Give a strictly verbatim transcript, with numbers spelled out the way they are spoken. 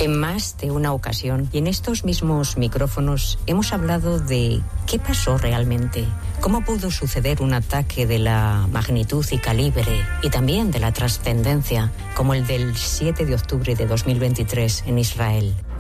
en más de una ocasión y en estos mismos micrófonos hemos hablado de qué pasó realmente, cómo pudo suceder un ataque de la magnitud y calibre y también de la trascendencia como el del siete de octubre de dos mil veintitrés en Israel.